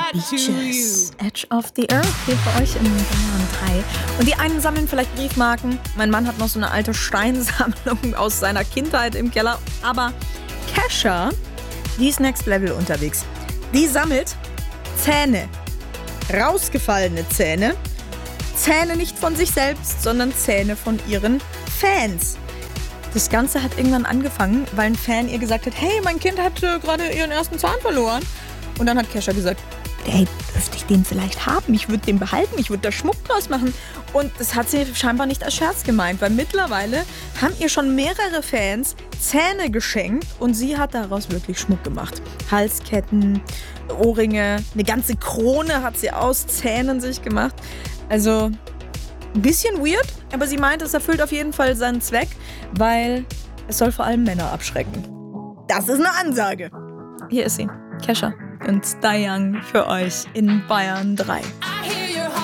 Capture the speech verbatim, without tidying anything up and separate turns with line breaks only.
Beaches, Edge of the Earth, hier für euch in Bayern drei. Und die einen sammeln vielleicht Briefmarken. Mein Mann hat noch so eine alte Steinsammlung aus seiner Kindheit im Keller. Aber Kesha, die ist Next Level unterwegs. Die sammelt Zähne, rausgefallene Zähne. Zähne nicht von sich selbst, sondern Zähne von ihren Fans. Das Ganze hat irgendwann angefangen, weil ein Fan ihr gesagt hat, hey, mein Kind hat äh, gerade ihren ersten Zahn verloren. Und dann hat Kesha gesagt, hey, dürfte ich den vielleicht haben? Ich würde den behalten, ich würde da Schmuck draus machen. Und das hat sie scheinbar nicht als Scherz gemeint, weil mittlerweile haben ihr schon mehrere Fans Zähne geschenkt und sie hat daraus wirklich Schmuck gemacht. Halsketten, Ohrringe, eine ganze Krone hat sie aus Zähnen sich gemacht. Also ein bisschen weird, aber sie meint, es erfüllt auf jeden Fall seinen Zweck, weil es soll vor allem Männer abschrecken. Das ist eine Ansage. Hier ist sie, Kesha und Dayang für euch in Bayern drei.